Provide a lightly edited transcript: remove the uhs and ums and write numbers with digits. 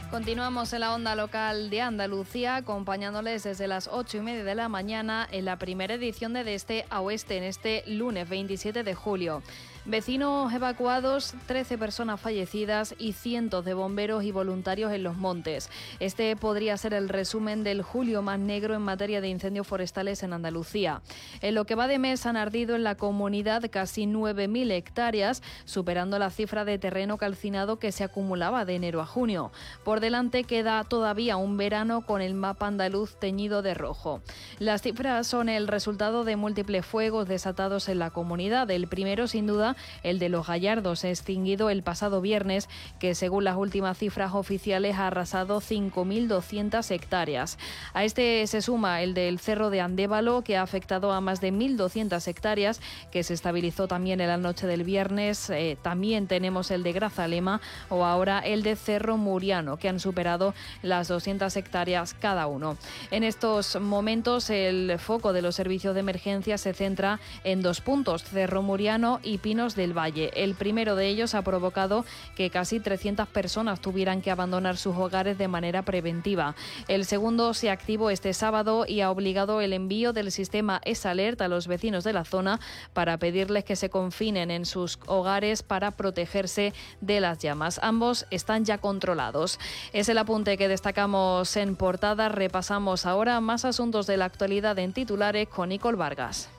Continuamos en la onda local de Andalucía, acompañándoles desde las 8:30 de la mañana en la primera edición de Este a Oeste, en este lunes 27 de julio. Vecinos evacuados, 13 personas fallecidas y cientos de bomberos y voluntarios en los montes. Este podría ser el resumen del julio más negro en materia de incendios forestales en Andalucía. En lo que va de mes han ardido en la comunidad casi 9.000 hectáreas, superando la cifra de terreno calcinado que se acumulaba de enero a junio. Por delante queda todavía un verano con el mapa andaluz teñido de rojo. Las cifras son el resultado de múltiples fuegos desatados en la comunidad. El primero, sin duda, el de Los Gallardos, extinguido el pasado viernes, que según las últimas cifras oficiales ha arrasado 5.200 hectáreas. A este se suma el del Cerro de Andévalo, que ha afectado a más de 1.200 hectáreas, que se estabilizó también en la noche del viernes. También tenemos el de Grazalema o ahora el de Cerro Muriano, que han superado las 200 hectáreas cada uno. En estos momentos el foco de los servicios de emergencia se centra en dos puntos, Cerro Muriano y Pinos del Valle. El primero de ellos ha provocado que casi 300 personas tuvieran que abandonar sus hogares de manera preventiva. El segundo se activó este sábado y ha obligado el envío del sistema ESALERT a los vecinos de la zona para pedirles que se confinen en sus hogares para protegerse de las llamas. Ambos están ya controlados. Es el apunte que destacamos en portada. Repasamos ahora más asuntos de la actualidad en titulares con Nicole Vargas.